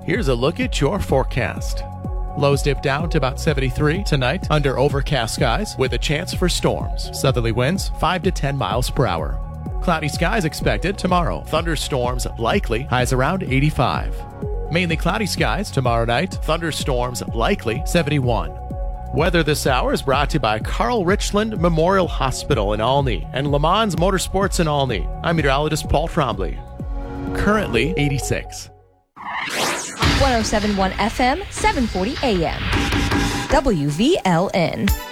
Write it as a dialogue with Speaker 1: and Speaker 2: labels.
Speaker 1: Here's a look at your forecast. Lows dip down to about 73 tonight under overcast skies with a chance for storms. Southerly winds 5 to 10 miles per hour. Cloudy skies expected tomorrow. Thunderstorms likely, highs around 85. Mainly cloudy skies tomorrow night. Thunderstorms likely, 71. Weather this hour is brought to you by Carl Richland Memorial Hospital in Olney and Le Mans Motorsports in Olney. I'm meteorologist Paul Trombley. Currently 86.
Speaker 2: 107.1 FM, 740 AM. WVLN.